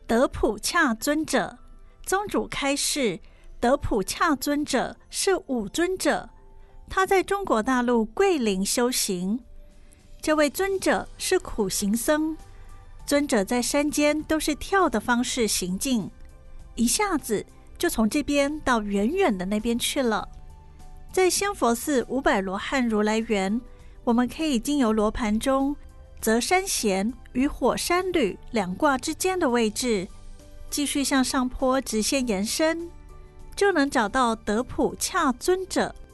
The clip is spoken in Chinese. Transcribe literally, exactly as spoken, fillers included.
德普恰尊者。宗主开示，德普恰尊者是五尊者，他在中国大陆桂林修行。这位尊者是苦行僧，尊者在山间都是跳的方式行进，一下子就从这边到远远的那边去了。在仙佛寺五百罗汉如来园，我们可以经由罗盘中择山弦与火山旅两卦之间的位置，继续向上坡直线延伸，就能找到德普恰尊者。